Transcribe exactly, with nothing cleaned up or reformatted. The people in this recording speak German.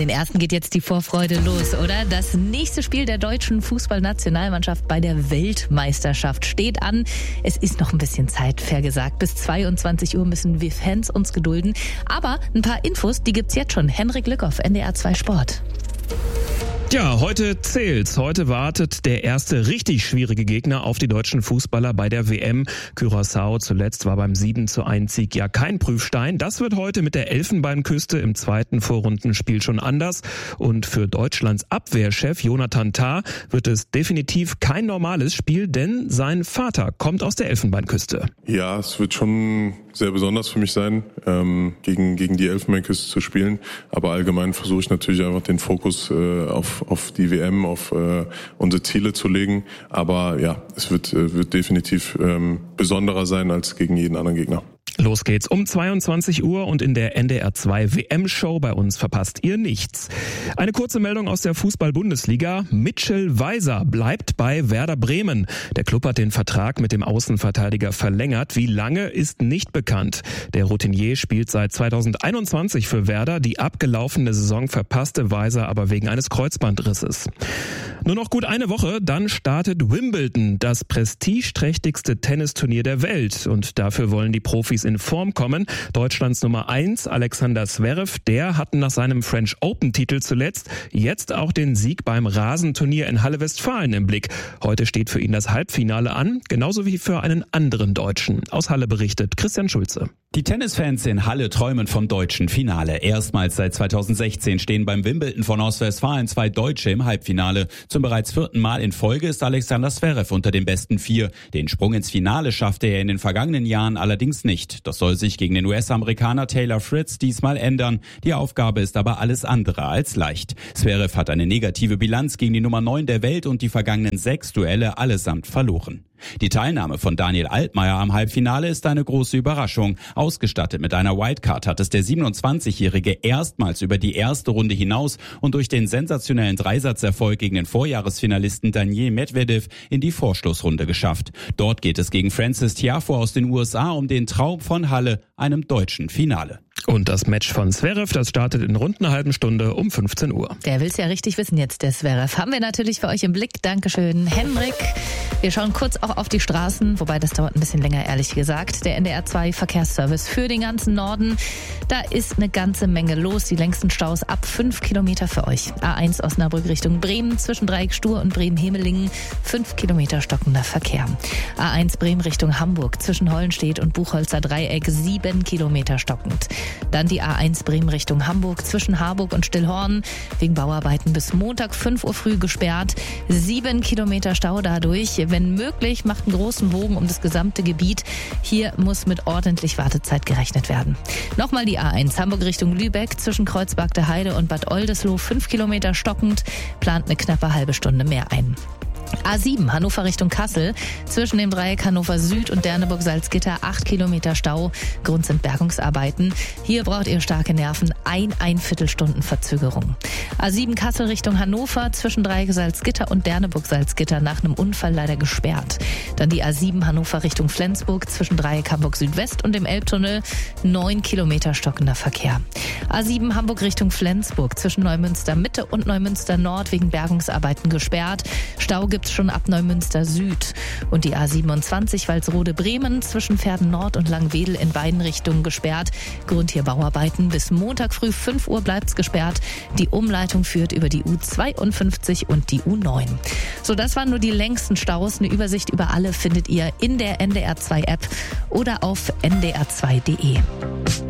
den ersten geht jetzt die Vorfreude los, oder? Das nächste Spiel der deutschen Fußballnationalmannschaft bei der Weltmeisterschaft steht an. Es ist noch ein bisschen Zeit, fair gesagt. Bis zweiundzwanzig Uhr müssen wir Fans uns gedulden. Aber ein paar Infos, die gibt's jetzt schon. Henrik Lückhoff, N D R zwei Sport. Ja, heute zählt's. Heute wartet der erste richtig schwierige Gegner auf die deutschen Fußballer bei der W M. Curaçao zuletzt war beim sieben zu eins Sieg ja kein Prüfstein. Das wird heute mit der Elfenbeinküste im zweiten Vorrundenspiel schon anders. Und für Deutschlands Abwehrchef Jonathan Tah wird es definitiv kein normales Spiel, denn sein Vater kommt aus der Elfenbeinküste. Ja, es wird schon sehr besonders für mich sein, ähm, gegen gegen die Elfenbeinküste zu spielen. Aber allgemein versuche ich natürlich einfach den Fokus äh, auf auf die W M, auf äh, unsere Ziele zu legen. Aber ja, es wird äh, wird definitiv ähm, besonderer sein als gegen jeden anderen Gegner. Los geht's um zweiundzwanzig Uhr und in der N D R zwei W M-Show bei uns verpasst ihr nichts. Eine kurze Meldung aus der Fußball-Bundesliga. Mitchell Weiser bleibt bei Werder Bremen. Der Klub hat den Vertrag mit dem Außenverteidiger verlängert. Wie lange ist nicht bekannt. Der Routinier spielt seit zweitausendeinundzwanzig für Werder. Die abgelaufene Saison verpasste Weiser aber wegen eines Kreuzbandrisses. Nur noch gut eine Woche, dann startet Wimbledon, das prestigeträchtigste Tennisturnier der Welt. Und dafür wollen die Profis in Form kommen. Deutschlands Nummer eins, Alexander Zverev, der hat nach seinem French Open-Titel zuletzt jetzt auch den Sieg beim Rasenturnier in Halle Westfalen im Blick. Heute steht für ihn das Halbfinale an, genauso wie für einen anderen Deutschen. Aus Halle berichtet Christian Schulze. Die Tennisfans in Halle träumen vom deutschen Finale. Erstmals seit zweitausendsechzehn stehen beim Wimbledon von Ostwestfalen zwei Deutsche im Halbfinale. Zum bereits vierten Mal in Folge ist Alexander Zverev unter den besten vier. Den Sprung ins Finale schaffte er in den vergangenen Jahren allerdings nicht. Das soll sich gegen den U S-Amerikaner Taylor Fritz diesmal ändern. Die Aufgabe ist aber alles andere als leicht. Zverev hat eine negative Bilanz gegen die Nummer neun der Welt und die vergangenen sechs Duelle allesamt verloren. Die Teilnahme von Daniel Altmaier am Halbfinale ist eine große Überraschung. Ausgestattet mit einer Wildcard hat es der siebenundzwanzigjährige erstmals über die erste Runde hinaus und durch den sensationellen Dreisatzerfolg gegen den Vorjahresfinalisten Daniil Medvedev in die Vorschlussrunde geschafft. Dort geht es gegen Frances Tiafoe aus den U S A um den Traum von Halle, einem deutschen Finale. Und das Match von Zverev, das startet in rund einer halben Stunde um fünfzehn Uhr. Der will's ja richtig wissen jetzt, der Zverev. Haben wir natürlich für euch im Blick. Dankeschön, Henrik. Wir schauen kurz auch auf die Straßen, wobei das dauert ein bisschen länger, ehrlich gesagt. Der N D R zwei Verkehrsservice für den ganzen Norden. Da ist eine ganze Menge los. Die längsten Staus ab fünf Kilometer für euch. A eins Osnabrück Richtung Bremen zwischen Dreieck-Stur und Bremen-Hemelingen. fünf Kilometer stockender Verkehr. A eins Bremen Richtung Hamburg zwischen Hollenstedt und Buchholzer Dreieck. sieben Kilometer stockend. Dann die A eins Bremen Richtung Hamburg zwischen Harburg und Stillhorn. Wegen Bauarbeiten bis Montag fünf Uhr früh gesperrt. sieben Kilometer Stau dadurch. Wenn möglich, macht einen großen Bogen um das gesamte Gebiet. Hier muss mit ordentlich Wartezeit gerechnet werden. Nochmal die A eins Hamburg Richtung Lübeck zwischen Kreuzberg der Heide und Bad Oldesloe. fünf Kilometer stockend. Plant eine knappe halbe Stunde mehr ein. A sieben Hannover Richtung Kassel zwischen dem Dreieck Hannover Süd und Derneburg-Salzgitter acht Kilometer Stau. Grund sind Bergungsarbeiten. Hier braucht ihr starke Nerven. Ein Einviertelstunden Verzögerung. A sieben Kassel Richtung Hannover zwischen Dreieck Salzgitter und Derneburg-Salzgitter nach einem Unfall leider gesperrt. Dann die A sieben Hannover Richtung Flensburg zwischen Dreieck Hamburg Südwest und dem Elbtunnel. neun Kilometer stockender Verkehr. A sieben Hamburg Richtung Flensburg zwischen Neumünster Mitte und Neumünster Nord wegen Bergungsarbeiten gesperrt. Stau gibt schon ab Neumünster Süd. Und die A siebenundzwanzig Walsrode-Bremen zwischen Verden Nord und Langwedel in beiden Richtungen gesperrt. Grund hier Bauarbeiten. Bis Montag früh fünf Uhr bleibt's gesperrt. Die Umleitung führt über die U zweiundfünfzig und die U neun. So, das waren nur die längsten Staus. Eine Übersicht über alle findet ihr in der N D R zwei App oder auf n d r zwei punkt d e.